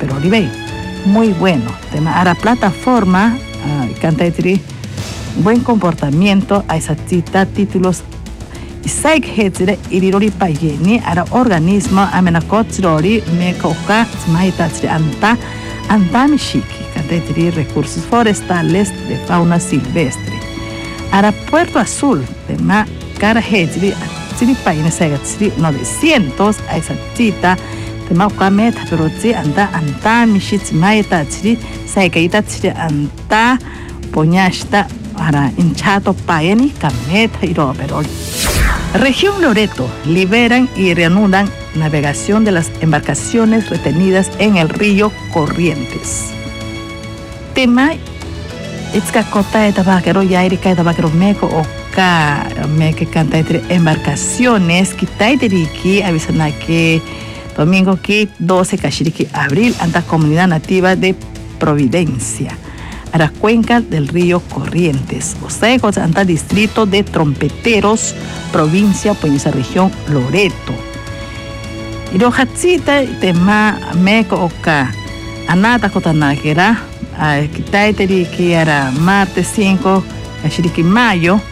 pero Olivey, muy bueno. Tema a la plataforma, cantaitri, buen comportamiento, a esa cita, títulos, y saik hetzire, irirori payeni, a la organismo, a menacotzrori, me coca, smaitatzri, anta mishiki, cantaitri, recursos forestales de fauna silvestre. A la Puerto Azul, tema, cara hetzri, Chiripay, Nesagatsri, 900, a esa cita, Temaukamet, pero si anta, Mishitz Maeta, Chiri, Saikaita, Chiri, anta, Poñashta, para hinchato, Paeni, Kameta y Roberol. Región Loreto, liberan y reanudan navegación de las embarcaciones retenidas en el río Corrientes. Tema, Itzcacota de Tabaquero, Yairica de Tabaquero Meco, o me que canta entre embarcaciones que taiteriki avisana que domingo que 12 cachiriqui abril anta comunidad nativa de Providencia a la cuenca del río Corrientes, o sea, anta distrito de Trompeteros, provincia pues región Loreto. Y lo hatzita tema meco oka anata cotanakera que taiteriki era martes 5 cachiriqui mayo